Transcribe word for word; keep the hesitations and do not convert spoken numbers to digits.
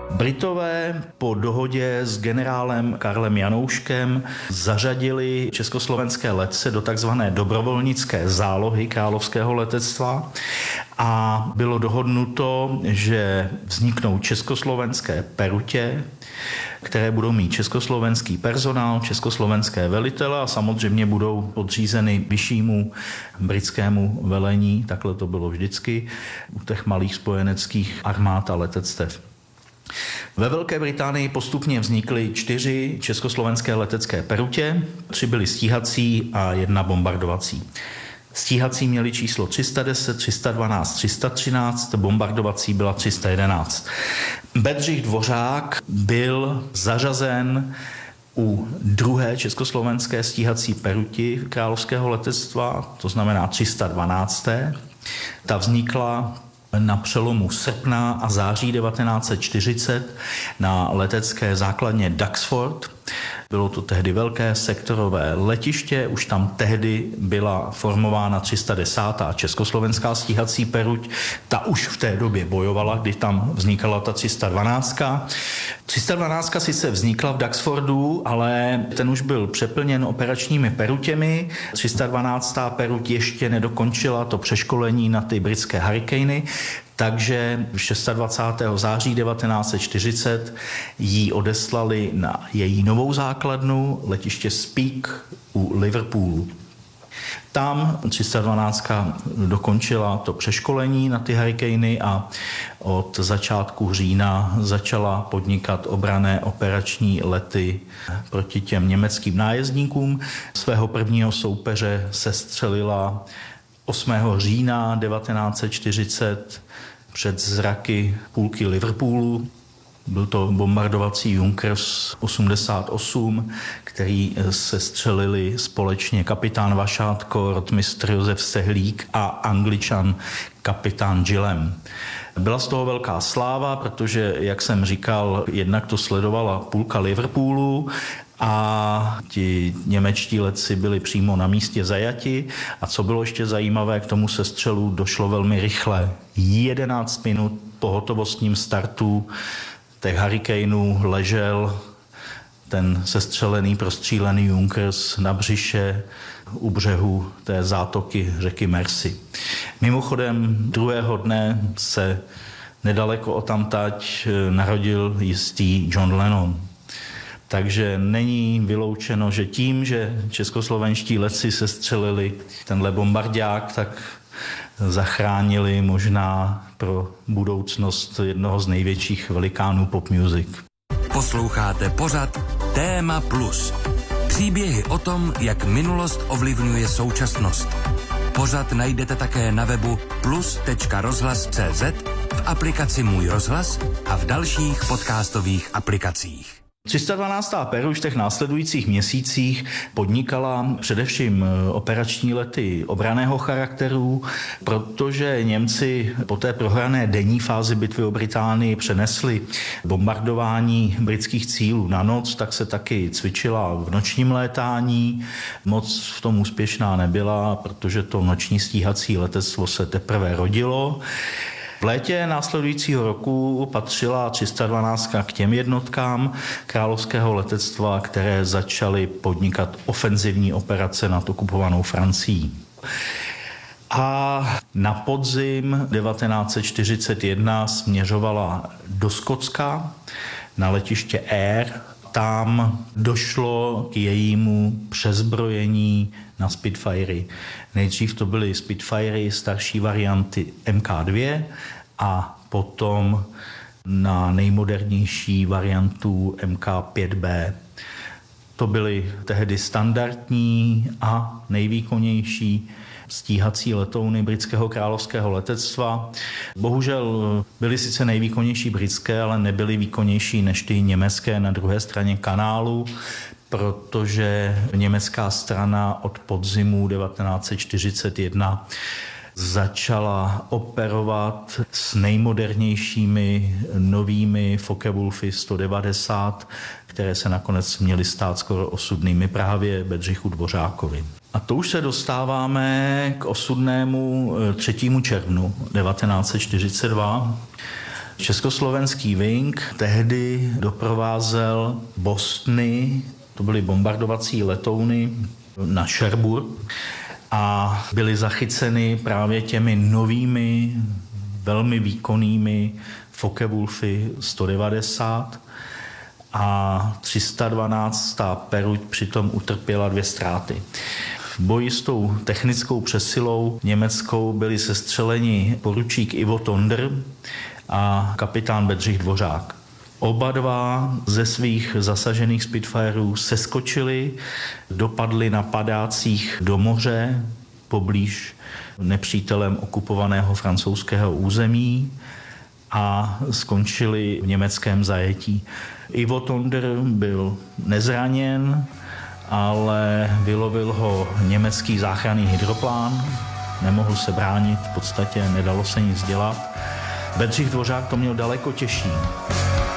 Britové po dohodě s generálem Karlem Janouškem zařadili československé letce do takzvané dobrovolnické zálohy královského letectva a bylo dohodnuto, že vzniknou československé perutě, které budou mít československý personál, československé velitele a samozřejmě budou podřízeny vyššímu britskému velení, takhle to bylo vždycky u těch malých spojeneckých armád a letectev. Ve Velké Británii postupně vznikly čtyři československé letecké perutě, tři byly stíhací a jedna bombardovací. Stíhací měly číslo tři sta deset, tři sta dvanáct, tři sta třináct, bombardovací byla tři sta jedenáct. Bedřich Dvořák byl zařazen u druhé československé stíhací peruti královského letectva, to znamená tři sta dvanáct. Ta vznikla na přelomu srpna a září devatenáct set čtyřicet na letecké základně Duxford. Bylo to tehdy velké sektorové letiště, už tam tehdy byla formována tři sta desátá československá stíhací peruť. Ta už v té době bojovala, kdy tam vznikala ta tři sta dvanáctka. tři sta dvanáctka sice vznikla v Duxfordu, ale ten už byl přeplněn operačními perutěmi. tři sta dvanáctá peruť ještě nedokončila to přeškolení na ty britské Hurricany, takže dvacátého šestého září devatenáct set čtyřicet ji odeslali na její novou základnu, letiště Speke u Liverpoolu. Tam tři sta dvanáctka dokončila to přeškolení na ty Hurricany a od začátku října začala podnikat obranné operační lety proti těm německým nájezdníkům. Svého prvního soupeře sestřelila osmého října devatenáct set čtyřicet před zraky půlky Liverpoolu. Byl to bombardovací Junkers osmdesát osm, který sestřelili společně kapitán Vašátko, rotmistr Josef Stehlík a Angličan kapitán Gillem. Byla z toho velká sláva, protože, jak jsem říkal, jednak to sledovala půlka Liverpoolu a ti němečtí letci byli přímo na místě zajati. A co bylo ještě zajímavé, k tomu sestřelu došlo velmi rychle. jedenáct minut po hotovostním startu těch Hurricanů ležel ten sestřelený, prostřílený Junkers na břiše u břehu té zátoky řeky Mersey. Mimochodem druhého dne se nedaleko odtamtať narodil jistý John Lennon. Takže není vyloučeno, že tím, že českoslovenští letci sestřelili tenhle bombardák, tak zachránili možná pro budoucnost jednoho z největších velikánů pop music. Posloucháte pořad Téma Plus. Příběhy o tom, jak minulost ovlivňuje současnost. Pořad najdete také na webu plus tečka rozhlas tečka cé zet, v aplikaci Můj rozhlas a v dalších podcastových aplikacích. tři sta dvanáctá peruť v těch následujících měsících podnikala především operační lety obranného charakteru, protože Němci po té prohrané denní fázi bitvy o Británii přenesli bombardování britských cílů na noc, tak se taky cvičila v nočním létání. Moc v tom úspěšná nebyla, protože to noční stíhací letectvo se teprve rodilo. V létě následujícího roku patřila tři sta dvanáctka k těm jednotkám královského letectva, které začaly podnikat ofenzivní operace nad okupovanou Francií. A na podzim devatenáct set čtyřicet jedna směřovala do Skotska na letiště Ayr. Tam došlo k jejímu přezbrojení na Spitfirey. Nejdřív to byly Spitfirey starší varianty M K dva a potom na nejmodernější variantu M K pět B. To byly tehdy standardní a nejvýkonnější stíhací letouny britského královského letectva. Bohužel byly sice nejvýkonnější britské, ale nebyly výkonnější než ty německé na druhé straně kanálu, protože německá strana od podzimu devatenáct set čtyřicet jedna začala operovat s nejmodernějšími novými Focke-Wulfy sto devadesát, které se nakonec měly stát skoro osudnými právě Bedřichu Dvořákovi. A to už se dostáváme k osudnému třetímu červnu devatenáct set čtyřicet dva, Československý Wing tehdy doprovázel Bostony, to byly bombardovací letouny, na Cherbourg a byly zachyceny právě těmi novými, velmi výkonnými Focke-Wulfy sto devadesát a tři sta dvanáct Peruť přitom utrpěla dvě ztráty. V boji s tou technickou přesilou německou byli sestřeleni poručík Ivo Tonder a kapitán Bedřich Dvořák. Oba dva ze svých zasažených Spitfireů seskočili, dopadli na padácích do moře poblíž nepřítelem okupovaného francouzského území a skončili v německém zajetí. Ivo Tonder byl nezraněn, ale vylovil ho německý záchranný hydroplán, nemohl se bránit, v podstatě nedalo se nic dělat. Bedřich Dvořák to měl daleko těžší.